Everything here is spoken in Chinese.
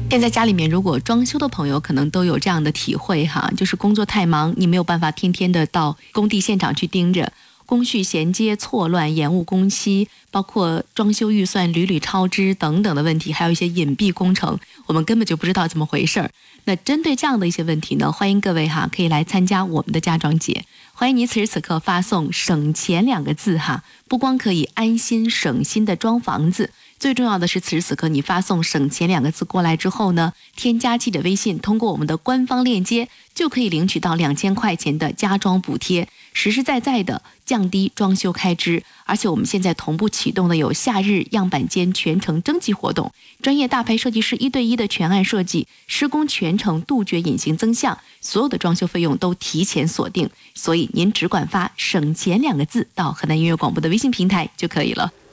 现在家里面如果装修的朋友可能都有这样的体会哈，就是工作太忙，你没有办法天天的到工地现场去盯着，工序衔接错乱，延误工期，包括装修预算屡屡超支等等的问题，还有一些隐蔽工程，我们根本就不知道怎么回事儿。那针对这样的一些问题呢，欢迎各位哈可以来参加我们的家装节，欢迎你此时此刻发送省钱2个字哈，不光可以安心省心的装房子，最重要的是此时此刻你发送省钱2个字过来之后呢，添加记者微信，通过我们的官方链接就可以领取到2000块钱的家装补贴，实实在在的降低装修开支。而且我们现在同步启动的有夏日样板间全程征集活动，专业大牌设计师1对1的全案设计，施工全程杜绝隐形增项，所有的装修费用都提前锁定，所以您只管发省钱2个字到河南音乐广播的微信平台就可以了。